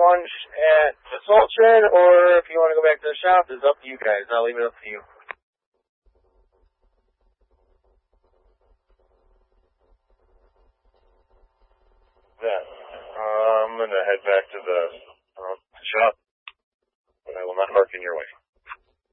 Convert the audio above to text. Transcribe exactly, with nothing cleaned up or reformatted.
lunch at the Salt Shed, or if you want to go back to the shop, it's up to you guys. I'll leave it up to you. Yeah. Uh, I'm going to head back to the uh, shop, but I will not park in your way.